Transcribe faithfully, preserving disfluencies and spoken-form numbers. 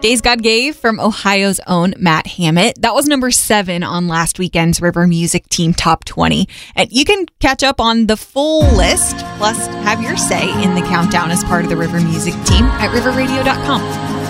Days God Gave from Ohio's own Matt Hammett. That was number seven on last weekend's River Music Team Top twenty. And you can catch up on the full list, plus have your say in the countdown as part of the River Music Team at river radio dot com.